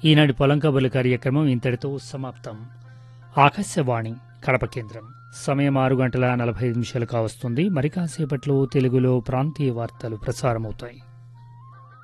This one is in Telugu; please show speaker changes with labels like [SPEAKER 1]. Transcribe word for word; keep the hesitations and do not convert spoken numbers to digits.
[SPEAKER 1] ఈనాటి పొలం కబుర్ల కార్యక్రమం ఇంతటితో సమాప్తం. ఆకాశవాణి కడప కేంద్రం. సమయం ఆరు గంటల నలభై నిమిషాలు కావస్తుంది. మరి కాసేపట్లో తెలుగులో ప్రాంతీయ వార్తలు ప్రసారమవుతాయి.